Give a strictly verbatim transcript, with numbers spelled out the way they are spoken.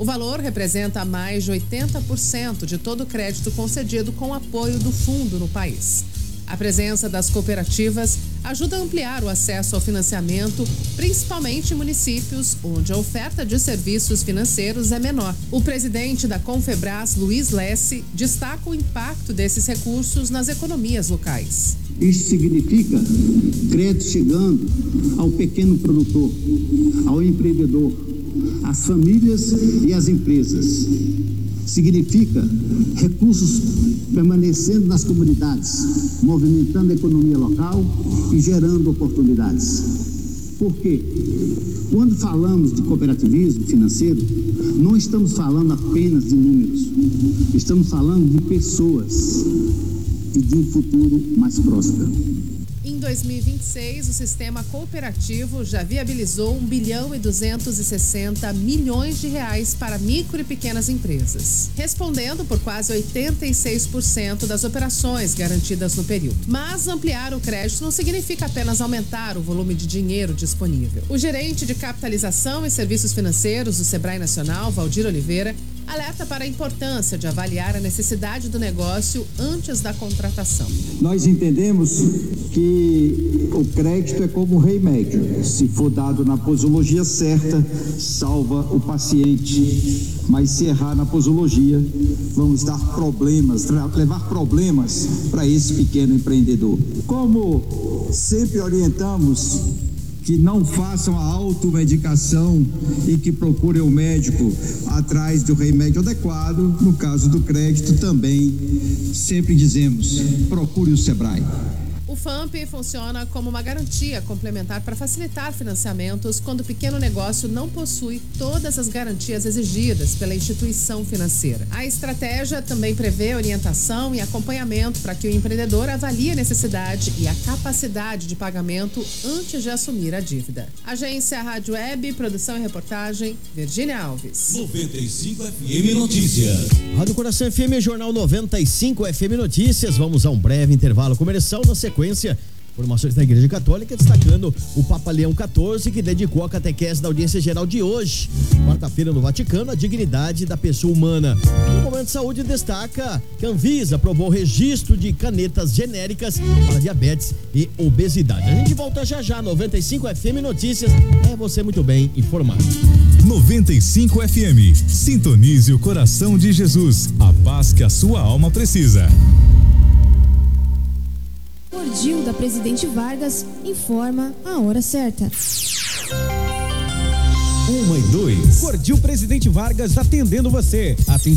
O valor representa mais de oitenta por cento de todo o crédito concedido com apoio do fundo no país. A presença das cooperativas ajuda a ampliar o acesso ao financiamento, principalmente em municípios onde a oferta de serviços financeiros é menor. O presidente da Confebras, Luiz Lesse, destaca o impacto desses recursos nas economias locais. Isso significa crédito chegando ao pequeno produtor, ao empreendedor, às famílias e às empresas. Significa recursos permanecendo nas comunidades, movimentando a economia local e gerando oportunidades. Por quê? Quando falamos de cooperativismo financeiro, não estamos falando apenas de números, estamos falando de pessoas e de um futuro mais próspero. Em dois mil e vinte e seis, o sistema cooperativo já viabilizou um bilhão e duzentos e sessenta milhões de reais para micro e pequenas empresas, respondendo por quase oitenta e seis por cento das operações garantidas no período. Mas ampliar o crédito não significa apenas aumentar o volume de dinheiro disponível. O gerente de capitalização e serviços financeiros do Sebrae Nacional, Valdir Oliveira, alerta para a importância de avaliar a necessidade do negócio antes da contratação. Nós entendemos que o crédito é como remédio. Se for dado na posologia certa, salva o paciente. Mas se errar na posologia, vamos dar problemas, levar problemas para esse pequeno empreendedor. Como sempre orientamos que não façam a automedicação e que procurem o médico atrás do remédio adequado. No caso do crédito também, sempre dizemos, procure o Sebrae. O FAMP funciona como uma garantia complementar para facilitar financiamentos quando o pequeno negócio não possui todas as garantias exigidas pela instituição financeira. A estratégia também prevê orientação e acompanhamento para que o empreendedor avalie a necessidade e a capacidade de pagamento antes de assumir a dívida. Agência Rádio Web, produção e reportagem, Virgínia Alves. noventa e cinco F M Notícias. Rádio Coração F M, Jornal noventa e cinco F M Notícias. Vamos a um breve intervalo comercial. Na sequência, informações da Igreja Católica, destacando o Papa Leão quatorze, que dedicou a catequese da audiência geral de hoje, quarta-feira no Vaticano, a dignidade da pessoa humana. O Momento de Saúde destaca que a Anvisa aprovou o registro de canetas genéricas para diabetes e obesidade. A gente volta já já. Noventa e cinco F M Notícias, é você muito bem informado. noventa e cinco F M, sintonize o coração de Jesus, a paz que a sua alma precisa. Cordil da Presidente Vargas informa a hora certa. Uma e dois. Cordil Presidente Vargas atendendo você. Atendendo